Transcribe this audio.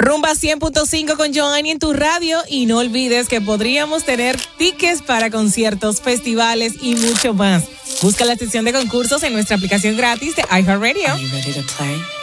Rumba 100.5 con Joanny en tu radio y no olvides que podríamos tener tickets para conciertos, festivales y mucho más. Busca la sección de concursos en nuestra aplicación gratis de iHeartRadio. Are you ready to play?